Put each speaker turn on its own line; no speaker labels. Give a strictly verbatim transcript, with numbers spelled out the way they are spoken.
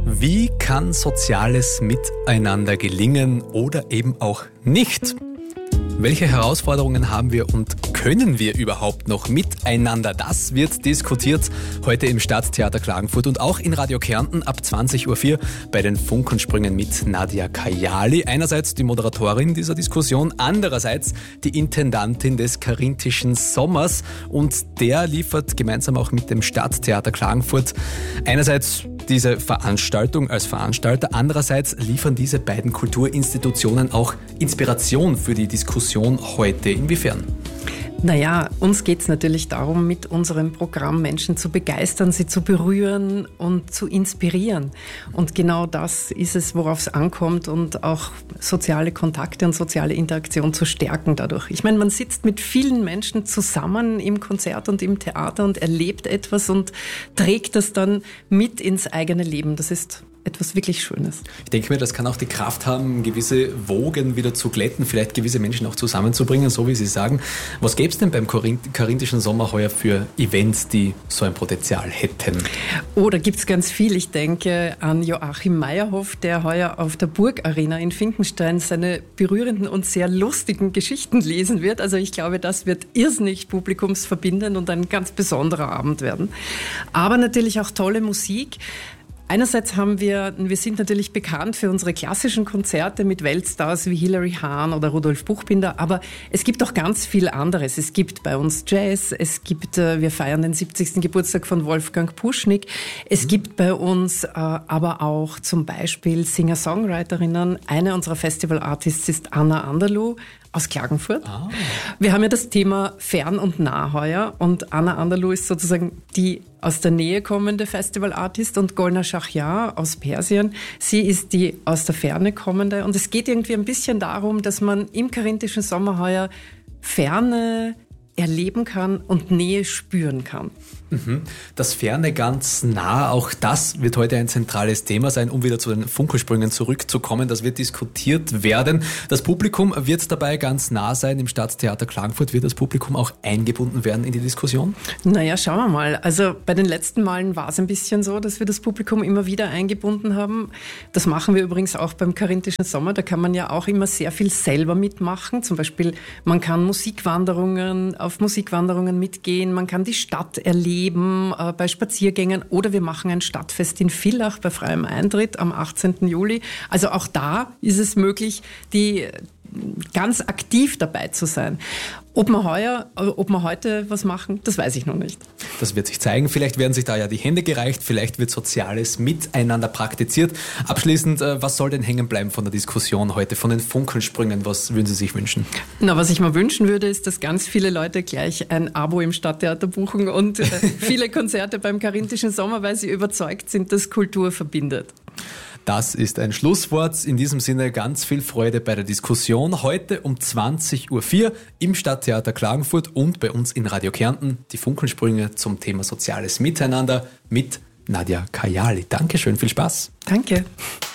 Wie kann soziales Miteinander gelingen oder eben auch nicht? Welche Herausforderungen haben wir und können wir überhaupt noch miteinander? Das wird diskutiert heute im Stadttheater Klagenfurt und auch in Radio Kärnten ab zwanzig Uhr vier bei den Funkensprüngen mit Nadia Kayali. Einerseits die Moderatorin dieser Diskussion, andererseits die Intendantin des Karinthischen Sommers, und der liefert gemeinsam auch mit dem Stadttheater Klagenfurt einerseits diese Veranstaltung als Veranstalter, andererseits liefern diese beiden Kulturinstitutionen auch Inspiration für die Diskussion heute. Inwiefern?
Naja, uns geht es natürlich darum, mit unserem Programm Menschen zu begeistern, sie zu berühren und zu inspirieren. Und genau das ist es, worauf es ankommt, und auch soziale Kontakte und soziale Interaktion zu stärken dadurch. Ich meine, man sitzt mit vielen Menschen zusammen im Konzert und im Theater und erlebt etwas und trägt das dann mit ins eigene Leben. Das ist etwas wirklich Schönes.
Ich denke mir, das kann auch die Kraft haben, gewisse Wogen wieder zu glätten, vielleicht gewisse Menschen auch zusammenzubringen, so wie Sie sagen. Was gäbe es denn beim Karinthischen Sommer heuer für Events, die so ein Potenzial hätten?
Oh, da gibt es ganz viel. Ich denke an Joachim Meyerhoff, der heuer auf der Burgarena in Finkenstein seine berührenden und sehr lustigen Geschichten lesen wird. Also ich glaube, das wird irrsinnig publikumsverbindend und ein ganz besonderer Abend werden. Aber natürlich auch tolle Musik. Einerseits haben wir, wir sind natürlich bekannt für unsere klassischen Konzerte mit Weltstars wie Hilary Hahn oder Rudolf Buchbinder, aber es gibt auch ganz viel anderes. Es gibt bei uns Jazz, es gibt, wir feiern den siebzigsten Geburtstag von Wolfgang Puschnig, es gibt bei uns äh, aber auch zum Beispiel Singer-Songwriterinnen. Eine unserer Festival-Artists ist Anna Anderluh aus Klagenfurt. Ah. Wir haben ja das Thema Fern und Nah heuer, und Anna Anderluh ist sozusagen die aus der Nähe kommende Festival-Artist und Golnar Shahryar aus Persien, sie ist die aus der Ferne kommende, und es geht irgendwie ein bisschen darum, dass man im Karinthischen Sommer heuer Ferne erleben kann und Nähe spüren kann.
Das Ferne ganz nah, auch das wird heute ein zentrales Thema sein, um wieder zu den Funkensprüngen zurückzukommen. Das wird diskutiert werden. Das Publikum wird dabei ganz nah sein. Im Stadttheater Klagenfurt wird das Publikum auch eingebunden werden in die Diskussion?
Naja, schauen wir mal. Also bei den letzten Malen war es ein bisschen so, dass wir das Publikum immer wieder eingebunden haben. Das machen wir übrigens auch beim Karinthischen Sommer. Da kann man ja auch immer sehr viel selber mitmachen. Zum Beispiel, man kann Musikwanderungen, auf Musikwanderungen mitgehen, man kann die Stadt erleben, äh, bei Spaziergängen, oder wir machen ein Stadtfest in Villach bei freiem Eintritt am achtzehnten Juli. Also auch da ist es möglich, die ganz aktiv dabei zu sein. Ob wir heuer, ob wir heute was machen, das weiß ich noch nicht.
Das wird sich zeigen. Vielleicht werden sich da ja die Hände gereicht, vielleicht wird soziales Miteinander praktiziert. Abschließend, was soll denn hängen bleiben von der Diskussion heute, von den Funkensprüngen? Was würden Sie sich wünschen?
Na, was ich mir wünschen würde, ist, dass ganz viele Leute gleich ein Abo im Stadttheater buchen und viele Konzerte beim Karinthischen Sommer, weil sie überzeugt sind, dass Kultur verbindet.
Das ist ein Schlusswort. In diesem Sinne ganz viel Freude bei der Diskussion. Heute um zwanzig Uhr vier im Stadttheater Klagenfurt und bei uns in Radio Kärnten die Funkensprünge zum Thema soziales Miteinander mit Nadia Kayali. Dankeschön, viel Spaß.
Danke.